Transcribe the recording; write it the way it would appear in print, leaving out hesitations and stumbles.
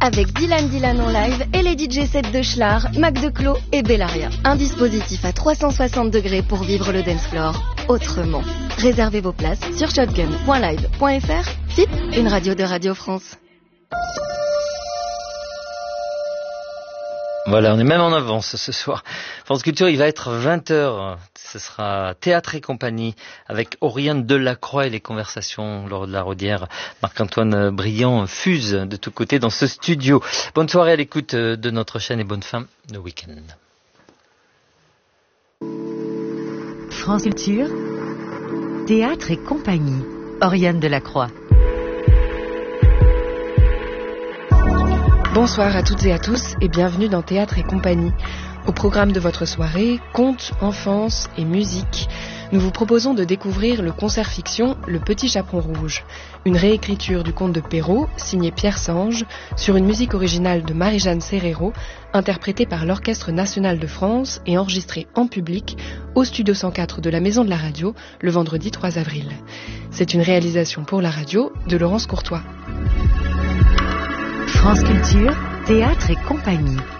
avec Dylan en live et les DJ sets de Schlar, Mac Declos et Bellaria. Un dispositif à 360 degrés pour vivre le dance floor autrement. Réservez vos places sur shotgun.live.fr. FIP, une radio de Radio France. Voilà, on est même en avance ce soir. France Culture, il va être 20h. Ce sera Théâtre et compagnie avec Oriane Delacroix et les conversations lors de la Rodière. Marc-Antoine Briand fuse de tous côtés dans ce studio. Bonne soirée à l'écoute de notre chaîne et bonne fin de week-end. France Culture, Théâtre et compagnie. Oriane Delacroix. Bonsoir à toutes et à tous et bienvenue dans Théâtre et compagnie. Au programme de votre soirée, contes, enfance et musique, nous vous proposons de découvrir le concert fiction Le Petit Chaperon Rouge, une réécriture du conte de Perrault, signé Pierre Sange, sur une musique originale de Marie-Jeanne Serrero, interprétée par l'Orchestre National de France et enregistrée en public au Studio 104 de la Maison de la Radio le vendredi 3 avril. C'est une réalisation pour la radio de Laurence Courtois. France Culture, Théâtre et compagnie.